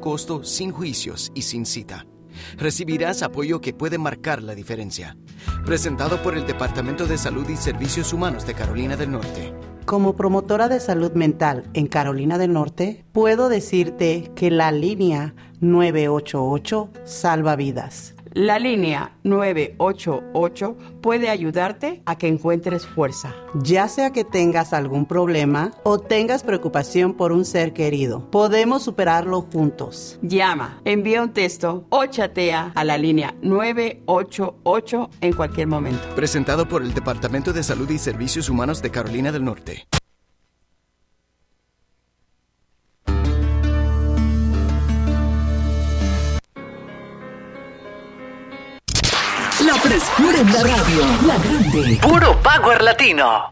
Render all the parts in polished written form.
costo, sin juicios y sin cita. Recibirás apoyo que puede marcar la diferencia. Presentado por el Departamento de Salud y Servicios Humanos de Carolina del Norte. Como promotora de salud mental en Carolina del Norte, puedo decirte que la línea 988 salva vidas. La línea 988 puede ayudarte a que encuentres fuerza. Ya sea que tengas algún problema o tengas preocupación por un ser querido, podemos superarlo juntos. Llama, envía un texto o chatea a la línea 988 en cualquier momento. Presentado por el Departamento de Salud y Servicios Humanos de Carolina del Norte. La frescura en la radio, la grande. Puro Power Latino.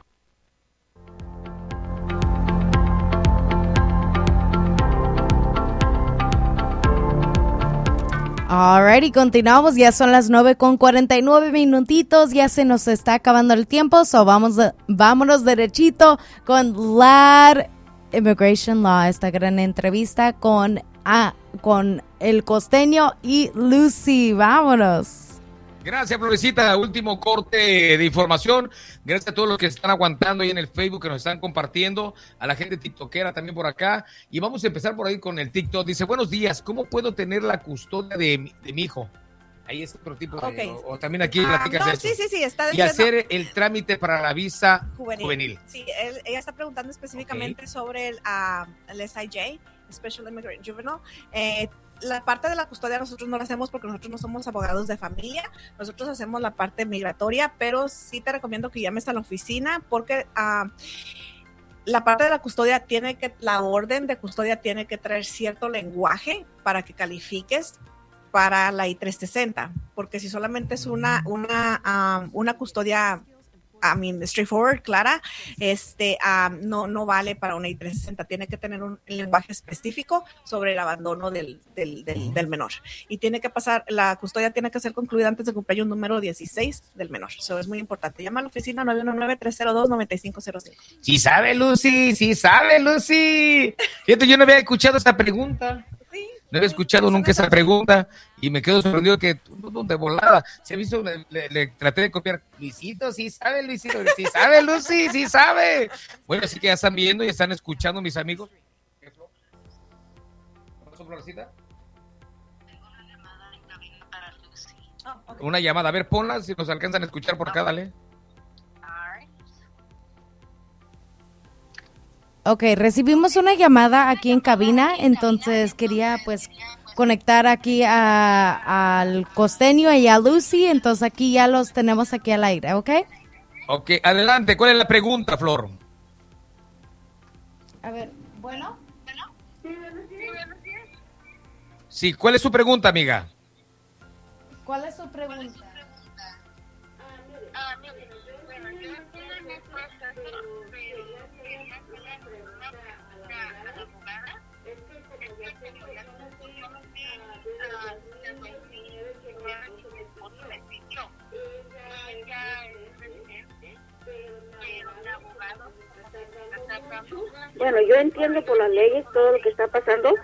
Alrighty, continuamos, ya son las 9:49, ya se nos está acabando el tiempo, so vámonos derechito con la Immigration Law, esta gran entrevista con el costeño y Lucy, vámonos. Gracias, Florecita. Último corte de información. Gracias a todos los que están aguantando ahí en el Facebook, que nos están compartiendo, a la gente tiktokera también por acá. Y vamos a empezar por ahí con el TikTok. Dice, buenos días, ¿cómo puedo tener la custodia de mi hijo? Ahí es otro tipo de... Okay. O también aquí platicas no, eso. Sí, está diciendo... Y hacer el trámite para la visa juvenil. Sí, ella está preguntando específicamente sobre el SIJ, Special Immigrant Juvenile. La parte de la custodia nosotros no la hacemos porque nosotros no somos abogados de familia, nosotros hacemos la parte migratoria, pero sí te recomiendo que llames a la oficina porque la parte de la custodia la orden de custodia tiene que traer cierto lenguaje para que califiques para la I-360, porque si solamente es una custodia straightforward, clara, no vale para una I-360, tiene que tener un lenguaje específico sobre el abandono del menor, y tiene que pasar, la custodia tiene que ser concluida antes de cumplir un número 16 del menor, eso es muy importante. Llama a la oficina 919-302-9505. Sí sabe, Lucy, Fíjate, yo no había escuchado esta pregunta. No había escuchado nunca esa pregunta y me quedo sorprendido que de volada. Se ha visto, le traté de copiar. Luisito, sí sabe, Lucy, sí sabe. Bueno, así que ya están viendo y están escuchando, mis amigos. ¿Qué pasó, Florcita? Una llamada, a ver, ponla si nos alcanzan a escuchar por acá, dale. Ok, recibimos una llamada aquí en cabina, entonces quería pues conectar aquí al costeño y a Lucy, entonces aquí ya los tenemos aquí al aire, ¿ok? Ok, adelante, ¿cuál es la pregunta, Flor? A ver, bueno. Sí, ¿cuál es su pregunta, amiga? ¿Cuál es su pregunta? Bueno, yo entiendo por las leyes todo lo que está pasando,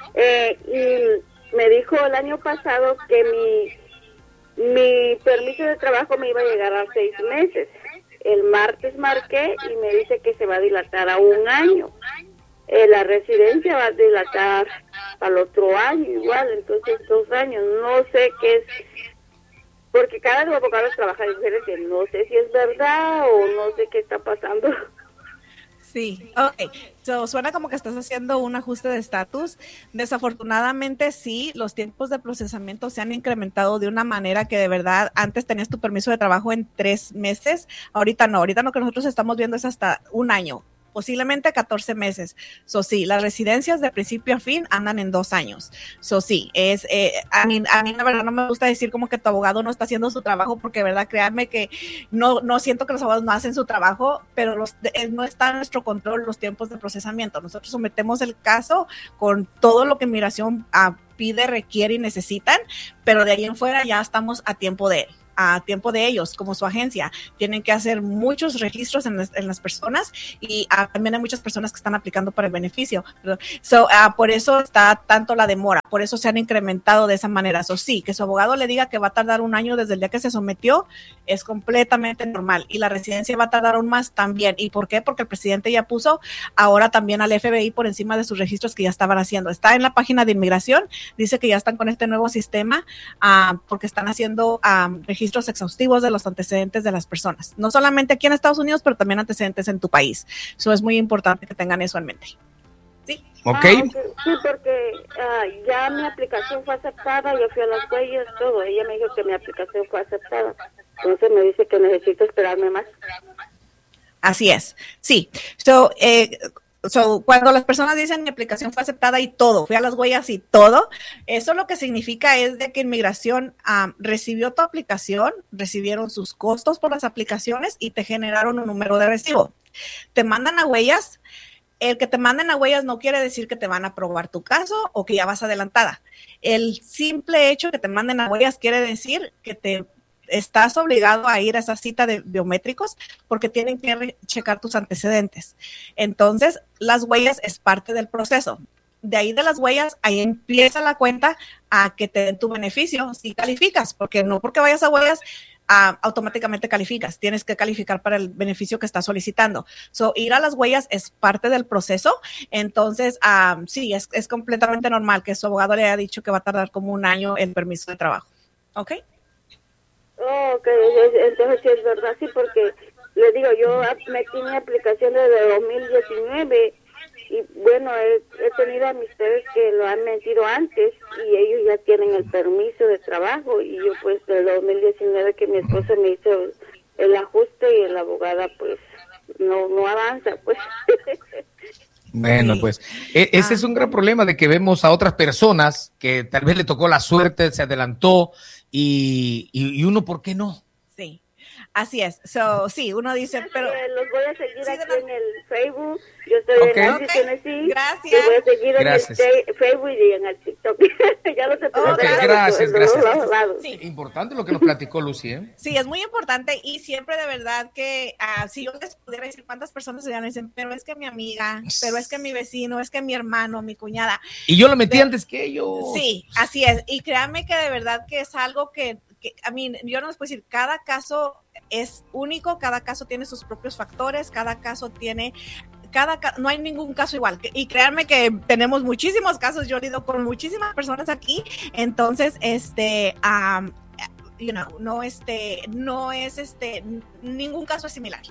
y me dijo el año pasado que mi permiso de trabajo me iba a llegar a 6 meses. El martes marqué y me dice que se va a dilatar a 1 año. La residencia va a dilatar al otro año igual, entonces 2 años. No sé qué es, porque cada los abogados trabajan diferente. No sé si es verdad o no sé qué está pasando. Sí, ok. So, suena como que estás haciendo un ajuste de estatus. Desafortunadamente, sí, los tiempos de procesamiento se han incrementado de una manera que de verdad antes tenías tu permiso de trabajo en 3 meses. Ahorita no. Ahorita lo que nosotros estamos viendo es hasta 1 año. Posiblemente 14 meses. So, sí, las residencias de principio a fin andan en 2 años. So, sí, a mí la verdad no me gusta decir como que tu abogado no está haciendo su trabajo, porque de verdad, créanme que no siento que los abogados no hacen su trabajo, pero no está en nuestro control los tiempos de procesamiento. Nosotros sometemos el caso con todo lo que migración pide, requiere y necesitan, pero de ahí en fuera ya estamos a tiempo de él. a tiempo de ellos, como su agencia. Tienen que hacer muchos registros en las personas y también hay muchas personas que están aplicando para el beneficio. Por eso está tanto la demora, por eso se han incrementado de esa manera. Sí, que su abogado le diga que va a tardar 1 año desde el día que se sometió es completamente normal, y la residencia va a tardar aún más también. ¿Y por qué? Porque el presidente ya puso ahora también al FBI por encima de sus registros que ya estaban haciendo. Está en la página de inmigración, dice que ya están con este nuevo sistema porque están haciendo registros exhaustivos de los antecedentes de las personas, no solamente aquí en Estados Unidos, pero también antecedentes en tu país. Eso es muy importante que tengan eso en mente. Sí. Okay. Sí, porque ya mi aplicación fue aceptada, yo fui a las huellas, todo. Ella me dijo que mi aplicación fue aceptada. Entonces me dice que necesito esperarme más. Así es, sí. Cuando las personas dicen mi aplicación fue aceptada y todo, fui a las huellas y todo, eso lo que significa es de que inmigración recibió tu aplicación, recibieron sus costos por las aplicaciones y te generaron un número de recibo. Te mandan a huellas. El que te manden a huellas no quiere decir que te van a aprobar tu caso o que ya vas adelantada. El simple hecho que te manden a huellas quiere decir que te estás obligado a ir a esa cita de biométricos porque tienen que checar tus antecedentes. Entonces, las huellas es parte del proceso. De ahí de las huellas, ahí empieza la cuenta a que te den tu beneficio si calificas, porque no porque vayas a huellas automáticamente calificas, tienes que calificar para el beneficio que estás solicitando. Ir a las huellas es parte del proceso. Entonces, sí, es completamente normal que su abogado le haya dicho que va a tardar como 1 año el permiso de trabajo. ¿Ok? Ok, entonces sí es verdad, sí, porque le digo, yo metí mi aplicación desde 2019 y bueno, he tenido amistades que lo han metido antes y ellos ya tienen el permiso de trabajo, y yo pues desde 2019 que mi esposo me hizo el ajuste y la abogada pues no avanza, pues. Bueno, pues ese es un gran problema de que vemos a otras personas que tal vez le tocó la suerte, se adelantó y uno, ¿por qué no? Sí, así es. Sí, uno dice, pero... Los voy a seguir aquí en el Facebook. Yo estoy en Nancy, Tennessee. Gracias. Los voy a seguir en el Facebook y en el TikTok. Ya lo sé. Gracias. Sí. Importante lo que nos platicó Lucy, ¿eh? Sí, es muy importante y siempre de verdad que si yo les pudiera decir cuántas personas ya me dicen, pero es que mi amiga, pero es que mi vecino, es que mi hermano, mi cuñada. Y yo lo metí antes que ellos. Sí, así es. Y créanme que de verdad que es algo que yo no les puedo decir, cada caso es único, cada caso tiene sus propios factores, cada caso tiene... no hay ningún caso igual, y créanme que tenemos muchísimos casos, yo lido con muchísimas personas aquí, entonces no es ningún caso es similar,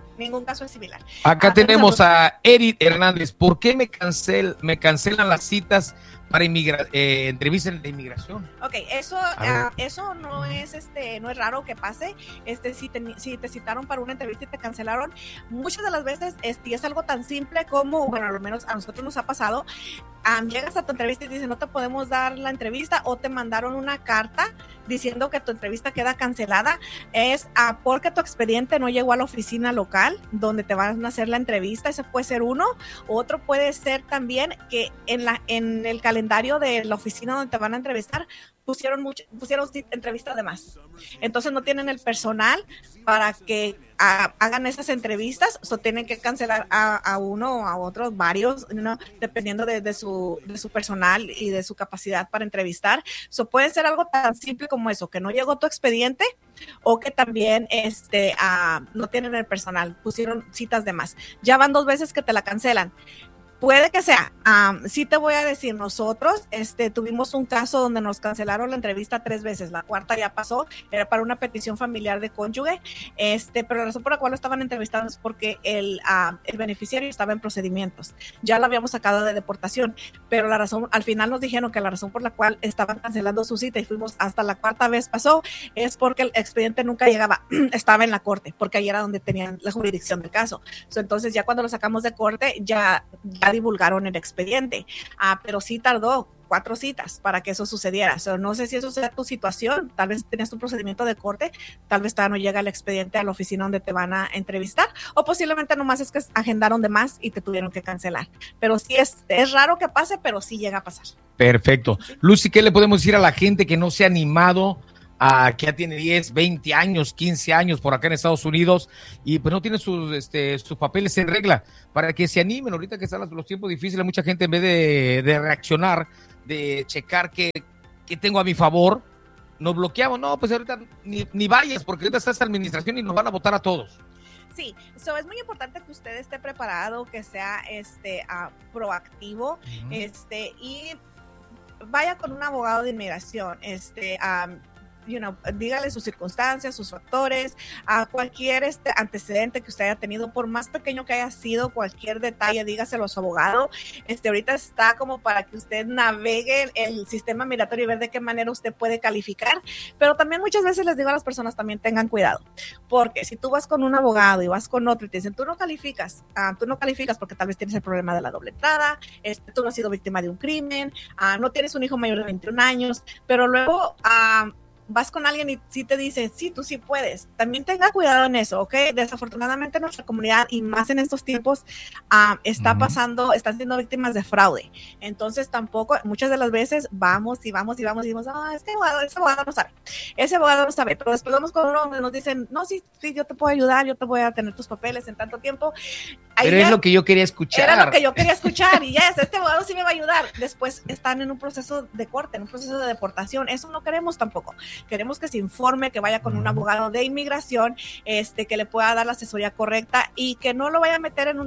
Acá tenemos a Eric Hernández. ¿Por qué me cancelan las citas para entrevistas de inmigración? Okay, eso no es raro que pase. Si te citaron para una entrevista y te cancelaron, muchas de las veces y es algo tan simple como, bueno, al menos a nosotros nos ha pasado, llegas a tu entrevista y te dicen no te podemos dar la entrevista, o te mandaron una carta diciendo que tu entrevista queda cancelada, es porque tu expediente no llegó a la oficina local donde te van a hacer la entrevista. Ese puede ser uno. Otro puede ser también que en el calendario de la oficina donde te van a entrevistar pusieron entrevistas de más, entonces no tienen el personal para que hagan esas entrevistas, tienen que cancelar a uno o a otros, varios, ¿no? Dependiendo de su personal y de su capacidad para entrevistar. Puede ser algo tan simple como eso, que no llegó tu expediente, o que también no tienen el personal, pusieron citas de más. Ya van 2 veces que te la cancelan. Puede que sea, sí te voy a decir, nosotros tuvimos un caso donde nos cancelaron la entrevista 3 veces, la cuarta ya pasó, era para una petición familiar de cónyuge, pero la razón por la cual lo estaban entrevistando es porque el beneficiario estaba en procedimientos, ya lo habíamos sacado de deportación, pero la razón, al final nos dijeron que la razón por la cual estaban cancelando su cita y fuimos hasta la 4ª vez pasó, es porque el expediente nunca llegaba, estaba en la corte, porque ahí era donde tenían la jurisdicción del caso. Entonces ya cuando lo sacamos de corte, ya divulgaron el expediente, pero sí tardó 4 citas para que eso sucediera. No sé si eso sea tu situación, tal vez tenías tu procedimiento de corte, tal vez todavía no llega el expediente a la oficina donde te van a entrevistar, o posiblemente nomás es que agendaron de más y te tuvieron que cancelar, pero sí es raro que pase, pero sí llega a pasar. Perfecto. Lucy, ¿qué le podemos decir a la gente que no se ha animado que ya tiene 10, 20 años, 15 años por acá en Estados Unidos y pues no tiene sus papeles en regla, para que se animen ahorita que están los tiempos difíciles. Mucha gente en vez de reaccionar, de checar qué tengo a mi favor, nos bloqueamos. No, pues ahorita ni vayas, porque ahorita está esta administración y nos van a votar a todos. Sí, es muy importante que usted esté preparado, que sea proactivo, y vaya con un abogado de inmigración, dígale sus circunstancias, sus factores, a cualquier antecedente que usted haya tenido, por más pequeño que haya sido, cualquier detalle, dígaselo a su abogado. Ahorita está como para que usted navegue el sistema migratorio y ver de qué manera usted puede calificar, pero también muchas veces les digo a las personas, también tengan cuidado, porque si tú vas con un abogado y vas con otro y te dicen, tú no calificas porque tal vez tienes el problema de la doble entrada, tú no has sido víctima de un crimen, no tienes un hijo mayor de 21 años, pero luego vas con alguien y sí te dice, sí, tú sí puedes. También tenga cuidado en eso, ¿ok? Desafortunadamente nuestra comunidad, y más en estos tiempos, están siendo víctimas de fraude. Entonces tampoco, muchas de las veces vamos y decimos, ese abogado no sabe. Pero después vamos con uno donde nos dicen, no, sí, yo te puedo ayudar, yo te voy a tener tus papeles en tanto tiempo. Pero es lo que yo quería escuchar. Era lo que yo quería escuchar y este abogado sí me va a ayudar. Después están en un proceso de corte, en un proceso de deportación. Eso no queremos tampoco. Queremos que se informe, que vaya con un abogado de inmigración, que le pueda dar la asesoría correcta y que no lo vaya a meter en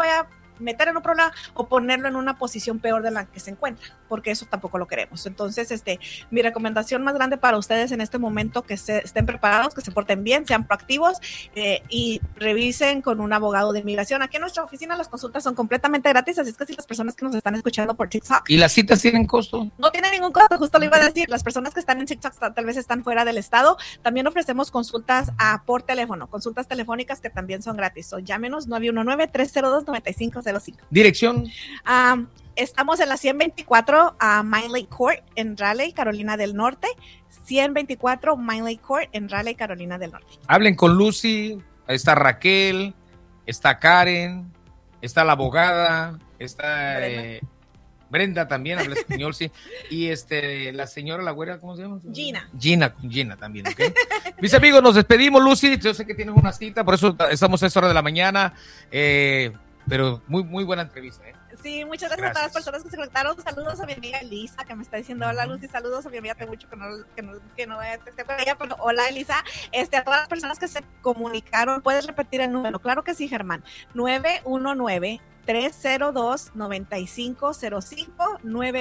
un problema o ponerlo en una posición peor de la que se encuentra, porque eso tampoco lo queremos. Entonces, mi recomendación más grande para ustedes en este momento, que estén preparados, que se porten bien, sean proactivos y revisen con un abogado de inmigración. Aquí en nuestra oficina las consultas son completamente gratis, así es que si las personas que nos están escuchando por TikTok. ¿Y las citas tienen costo? No tienen ningún costo, justo lo iba a decir. Las personas que están en TikTok tal vez están fuera del estado. También ofrecemos consultas por teléfono, consultas telefónicas que también son gratis. Llámenos 919-302-9505. ¿Dirección? Estamos en la 124 Mine Lake Court en Raleigh, Carolina del Norte. 124 Mine Lake Court en Raleigh, Carolina del Norte. Hablen con Lucy, está Raquel, está Karen, está la abogada, está Brenda también, habla español, sí. Y la señora, la güera, ¿cómo se llama? Gina también, ¿ok? Mis amigos, nos despedimos, Lucy. Yo sé que tienes una cita, por eso estamos a esta hora de la mañana. Pero muy, muy buena entrevista, ¿eh? Sí, muchas gracias a todas las personas que se conectaron. Saludos a mi amiga Elisa, que me está diciendo hola, Lucy. Saludos a mi amiga, tengo mucho que no esté con ella, pero hola, Elisa. A todas las personas que se comunicaron, ¿puedes repetir el número? Claro que sí, Germán. 919-302-9505,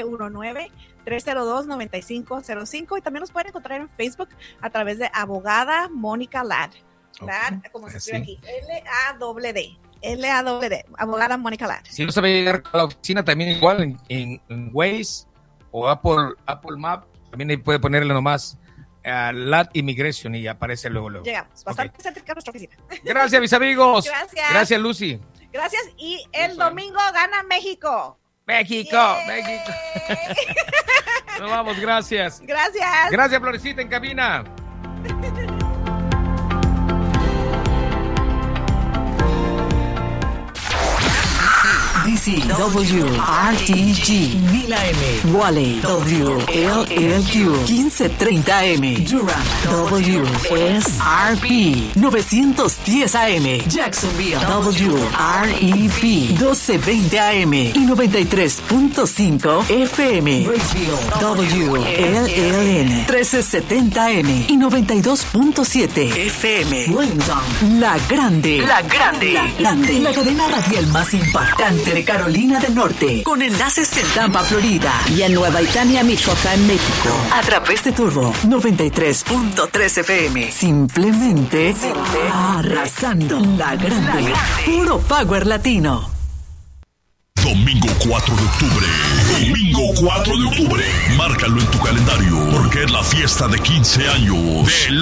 919-302-9505, y también nos pueden encontrar en Facebook a través de Abogada Mónica Ladd. Ladd, como se escribe aquí, L-A-D-D, Abogada Mónica Ladd. Si no sabe llegar a la oficina, también igual en Waze o Apple Map, también ahí puede ponerle nomás Ladd Immigration y aparece luego. Llegamos, bastante cerca a nuestra oficina. Gracias, mis amigos. Gracias, Lucy. Gracias, y el domingo gana México. México. Nos vamos, gracias. Gracias, Florecita, en cabina. DCW, RTG, 1000 AM, Wally, WLLQ, 1530 AM, Durham, WSRP, 910 AM, Jacksonville, WREP, 1220 AM y 93.5 FM, Bridgeville, WLLN, 1370 AM y 92.7 FM, Wellington, La Grande, la cadena radial más impactante de Carolina del Norte, con enlaces en Tampa, Florida, y en Nueva Italia, Michoacán, México, a través de Turbo 93.3 FM. Simplemente arrasando. La Grande. Puro Power Latino. Domingo 4 de octubre. Márcalo en tu calendario, porque es la fiesta de 15 años de